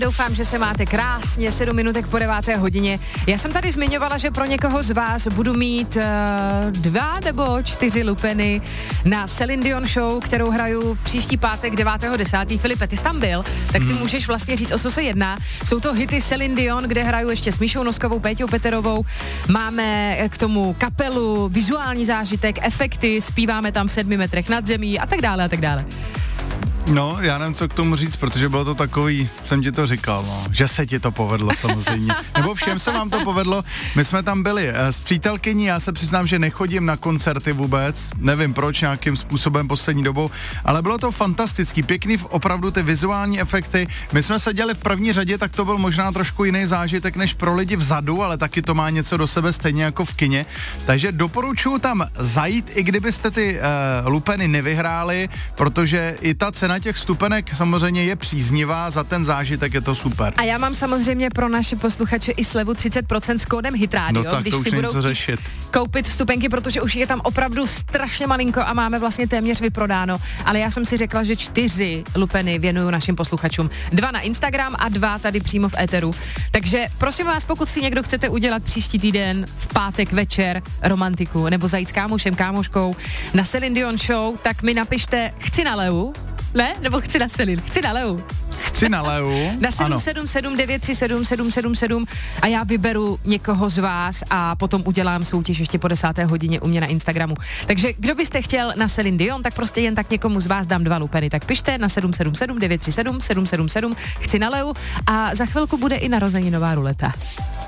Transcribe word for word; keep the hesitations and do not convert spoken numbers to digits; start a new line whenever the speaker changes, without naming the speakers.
Doufám, že se máte krásně, sedm minutek po deváté hodině. Já jsem tady zmiňovala, že pro někoho z vás budu mít uh, dva nebo čtyři lupeny na Celine Dion show, kterou hraju příští pátek devátého desátého Filipe, ty jsi tam byl, tak ty hmm. můžeš vlastně říct, o co se jedná. Jsou to hity Celine Dion, kde hraju ještě s Míšou Noskovou, Péťou Peterovou. Máme k tomu kapelu, vizuální zážitek, efekty, zpíváme tam v sedmi metrech nad zemí a tak dále a tak dále.
No, já nevím, co k tomu říct, protože bylo to takový, jsem ti to říkal, no, že se ti to povedlo samozřejmě. Nebo všem se vám to povedlo. My jsme tam byli s přítelkyní, já se přiznám, že nechodím na koncerty vůbec, nevím proč, nějakým způsobem poslední dobou, ale bylo to fantastický, pěkný, opravdu ty vizuální efekty. My jsme seděli v první řadě, tak to byl možná trošku jiný zážitek než pro lidi vzadu, ale taky to má něco do sebe stejně jako v kině. Takže doporučuji tam zajít, i kdybyste ty uh, lupeny nevyhráli, protože i ta cena těch stupenek samozřejmě je příznivá, za ten zážitek je to super.
A já mám samozřejmě pro naše posluchače i slevu třicet procent s kódem HitRadio,
no tak
když
to už
si budou
řešit.
koupit vstupenky, protože už je tam opravdu strašně malinko a máme vlastně téměř vyprodáno, ale já jsem si řekla, že čtyři lupeny věnuju našim posluchačům. Dva na Instagram a dva tady přímo v éteru. Takže prosím vás, pokud si někdo chcete udělat příští týden v pátek večer romantiku nebo zajít s kámošem, kámoškou na Celine Dion show, tak mi napište chci na Leu. Ne? Nebo chci na Celine? Chci na Leu.
Chci na Leu.
Na sedm sedm sedm devět tři sedm sedm sedm sedm a já vyberu někoho z vás a potom udělám soutěž ještě po desáté hodině u mě na Instagramu. Takže kdo byste chtěl na Celine Dion, tak prostě jen tak někomu z vás dám dva lupeny. Tak pište na sedm sedm sedm devět tři sedm sedm sedm sedm, chci na Leu a za chvilku bude i narozeninová ruleta.